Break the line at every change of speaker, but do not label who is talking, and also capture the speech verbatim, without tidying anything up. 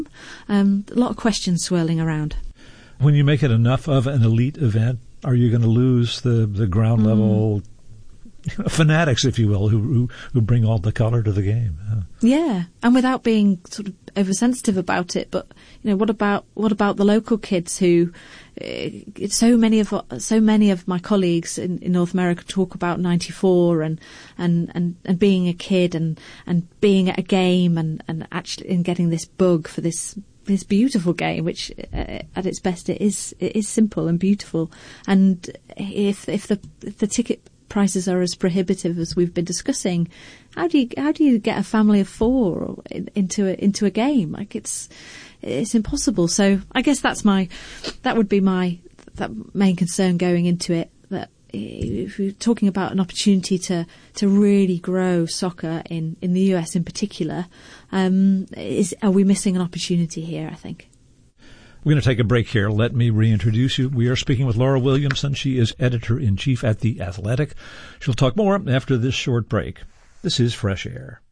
Um, a lot of questions swirling around.
When you make it enough of an elite event, are you going to lose the, the ground level mm. fanatics, if you will, who, who who bring all the color to the game? Yeah.
yeah, and without being sort of oversensitive about it, but you know, what about what about the local kids who? Uh, so many of so many of my colleagues in, in North America talk about ninety-four and and, and, and being a kid and, and being at a game and, and actually in getting this bug for this this beautiful game, which uh, at its best it is it is simple and beautiful. And if if the if the ticket prices are as prohibitive as we've been discussing, how do you how do you get a family of four into a, into a game? Like it's it's impossible. So I guess that's my that would be my that main concern going into it. That if you're talking about an opportunity to to really grow soccer in in the U S in particular, um, is are we missing an opportunity here? I think.
We're going to take a break here. Let me reintroduce you. We are speaking with Laura Williamson. She is editor-in-chief at The Athletic. She'll talk more after this short break. This is Fresh Air.